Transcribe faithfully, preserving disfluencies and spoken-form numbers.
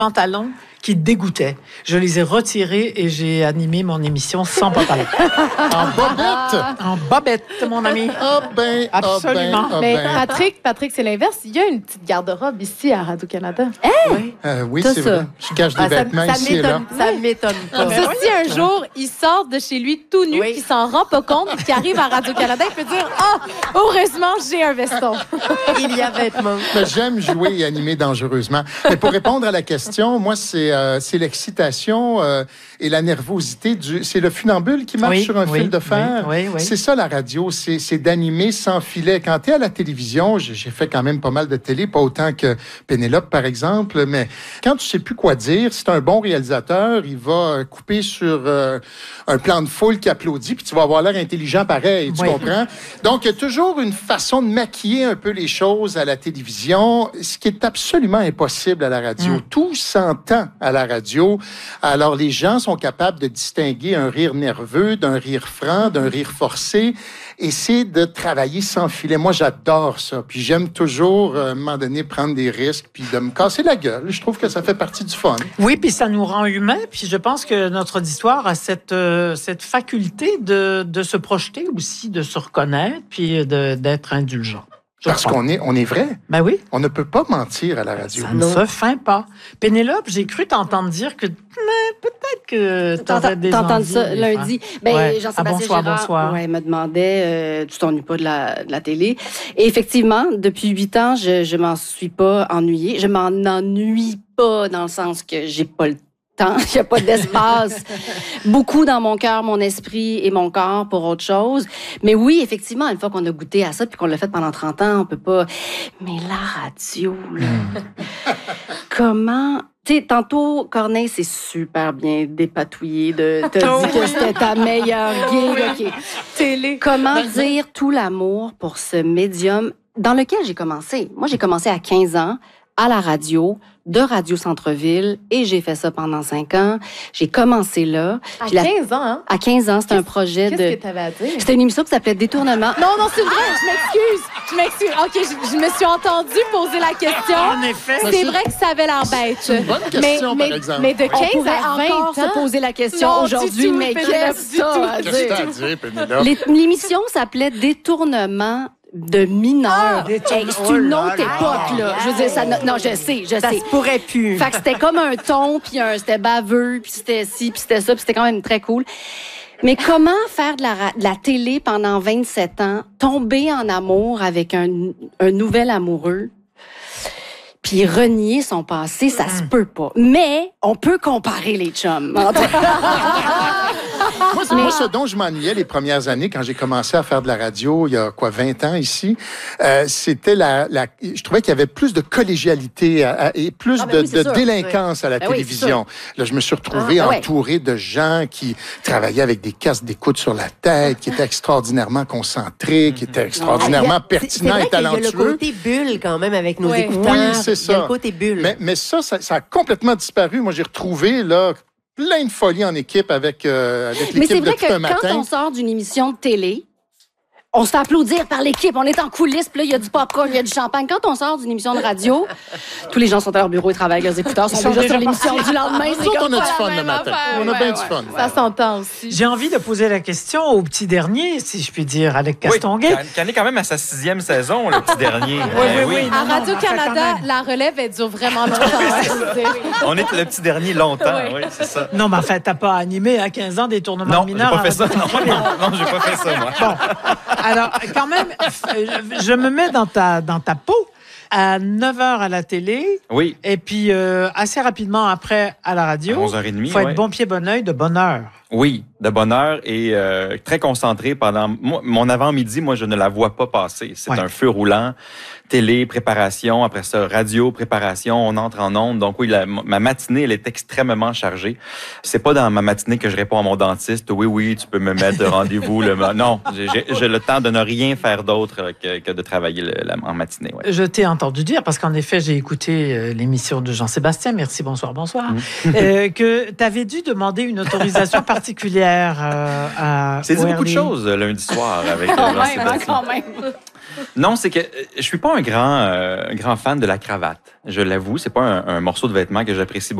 pantalons qui dégoûtaient. Je les ai retirés et j'ai animé mon émission sans pantalon. En bobette! En bobette, mon ami. Ah ben, Absolument. Ah ben, ah Mais ben. Patrick, Patrick, c'est l'inverse. Il y a une petite garde-robe ici à Radio-Canada. Oui. Euh, oui, T'as c'est ça. vrai. Je cache des Ah, ça vêtements ça ici et là. m'étonne, ça m'étonne pas. Ben Ça, oui. si un jour, il sort de chez lui tout nu, Oui. qu'il s'en rend pas compte, puis qu'il arrive à Radio-Canada, il peut dire « Ah, heureusement, j'ai un veston. Il y a vêtements. Mais j'aime jouer et animer dangereusement. Mais pour répondre à la question, moi, c'est euh, c'est l'excitation euh, et la nervosité. du C'est le funambule qui marche Oui, sur un oui, fil de fer. oui, oui, oui. C'est ça, la radio. C'est c'est d'animer sans filet. Quand tu es à la télévision, j'ai j'ai fait quand même pas mal de télé, pas autant que Pénélope, par exemple, mais quand tu sais plus quoi dire, si tu un bon réalisateur, il va couper sur euh, un plan de foule qui applaudit, puis tu vas avoir l'air intelligent pareil, tu Oui. comprends? Donc, il y a toujours une façon de maquiller un peu les choses à la télévision, ce qui est absolument impossible à la radio. Mm. Tout s'entend à la radio. Alors, les gens sont capables de distinguer un rire nerveux d'un rire franc, d'un rire forcé, et c'est de travailler sans filet. Moi, j'adore ça. Puis j'aime toujours, euh, à un moment donné, prendre des risques, puis de me casser la gueule. Je trouve que ça fait partie du fun. Oui, puis ça nous rend humains. Puis je pense que notre auditoire a cette, euh, cette faculté de, de se projeter aussi, de se reconnaître, puis de- d'être indulgent. Je Parce crois. qu'on est, on est vrai. Ben oui, On ne peut pas mentir à la radio. ça ne se feint pas. Pénélope, j'ai cru t'entendre dire que mais peut-être que tu aurais des T'as entendu envies, ça des lundi? Ben, Ouais. Jean-Sébastien Ah, bonsoir, Girard, bonsoir. Ouais, me demandait, euh, tu t'ennuies pas de la, de la télé. Et effectivement, depuis huit ans, je, je m'en suis pas ennuyée. Je m'en ennuie pas dans le sens que j'ai pas le temps, il n'y a pas d'espace. Beaucoup dans mon cœur, mon esprit et mon corps pour autre chose. Mais oui, effectivement, une fois qu'on a goûté à ça puis qu'on l'a fait pendant trente ans, on peut pas... Mais la radio, là... Comment... Tu sais, tantôt, Corneille s'est super bien dépatouillé de te Oh dire que oui. c'était ta meilleure gig. OK. Télé. Comment dire tout l'amour pour ce médium dans lequel j'ai commencé? Moi, j'ai commencé à quinze ans à la radio, de Radio Centre-Ville, et j'ai fait ça pendant cinq ans. J'ai commencé là. À Puis la- quinze ans, hein? À quinze ans, c'était un projet Qu'est-ce de... que t'avais à dire? C'était une émission qui s'appelait Détournement. Non, non, c'est vrai, je m'excuse. Je m'excuse. OK, je, je me suis entendue poser la question. En effet. C'est vrai que ça avait l'air bête. C'est une bonne question, mais, par exemple. mais de On quinze pourrait à vingt encore se ans. poser la question Non, du aujourd'hui, tout, mais Pénélope, qu'est-ce du que ça tout. à Qu'est-ce que dire? t'as à dire, Pénélope? Les- L'émission s'appelait Détournement de mineurs. Détournement. Hey, c'est une Oh là autre là. époque, là. Je veux dire, ça... Non, je sais, je Ça sais. se pourrait plus. Fait que c'était comme un ton, puis un, c'était baveux, puis c'était ci, puis c'était ça, puis c'était quand même très cool. Mais comment faire de la, ra- de la télé pendant vingt-sept ans, tomber en amour avec un, un nouvel amoureux, puis renier son passé, ça se peut pas. Mais on peut comparer les chums. Moi, c'est- moi, ce dont je m'ennuyais les premières années, quand j'ai commencé à faire de la radio, il y a quoi, vingt ans ici, euh, c'était la, la... Je trouvais qu'il y avait plus de collégialité à- à- et plus Ah, ben de, oui, c'est de sûr. délinquance à la Ben oui, télévision. Là, je me suis retrouvé Ah, ouais. entouré de gens qui travaillaient avec des casques d'écoute sur la tête, qui étaient extraordinairement concentrés, qui étaient extraordinairement Ah, il y a- c'est- pertinents et C'est vrai qu'il y a le talentueux. côté bulle quand même avec nos Oui. écouteurs. Oui, c'est Il y a ça. le côté bulle. Mais, mais ça, ça, ça a complètement disparu. Moi, j'ai retrouvé là plein de folie en équipe avec, euh, avec Mais c'est l'équipe de vrai tout que un matin. quand on sort d'une émission de télé, on se fait applaudir par l'équipe, on est en coulisses, puis là, il y a du popcorn, il y a du champagne. Quand on sort d'une émission de radio, tous les gens sont à leur bureau et travaillent avec leurs écouteurs, sont, Ils sont déjà, déjà sur l'émission du lendemain. Nous C'est autres, comme on a pas du la fun le même matin. affaire. On a Ouais, bien ouais. du fun. Ça s'entend aussi. J'ai envie de poser la question au petit dernier, si je puis dire, Alec Oui, Castonguay. qui en est quand même à sa sixième saison, le petit dernier. Euh, oui, oui. À Non, non, Radio-Canada, mais enfin, quand la relève, elle dure vraiment longtemps. je veux dire. On est le petit dernier longtemps, Oui. oui, c'est ça. Non, mais en fait, t'as pas animé à quinze ans des tournements Non, j'ai mineurs. pas à fait ça. Non, Radio-Canada. non, non, j'ai pas fait ça, moi. Bon, alors, quand même, euh, je me mets dans ta, dans ta peau. À neuf heures à la télé, Oui, et puis euh, assez rapidement après à la à radio. onze heures trente. Il faut être ouais. bon pied, bon oeil, de bonne heure. Oui, de bonne heure et euh, très concentré pendant... Moi, mon avant-midi, moi, je ne la vois pas passer. C'est Ouais. un feu roulant. Télé, préparation. Après ça, radio, préparation. On entre en ondes. Donc oui, la- ma matinée, elle est extrêmement chargée. C'est pas dans ma matinée que je réponds à mon dentiste. Oui, oui, tu peux me mettre de rendez-vous. Le... Non, j'ai, j'ai- j'ai le temps de ne rien faire d'autre que, que de travailler le- la- en matinée. Ouais. Je t'ai entendu dire, parce qu'en effet, j'ai écouté euh, l'émission de Jean-Sébastien, merci, bonsoir, bonsoir, euh, que tu avais dû demander une autorisation particulière euh, à C'est dit au beaucoup de R D I. choses euh, lundi soir avec euh, Quand même, hein, Jean-Sébastien. quand même. Non, c'est que euh, je suis pas un grand, euh, grand fan de la cravate. Je l'avoue, c'est pas un, un morceau de vêtement que j'apprécie beaucoup.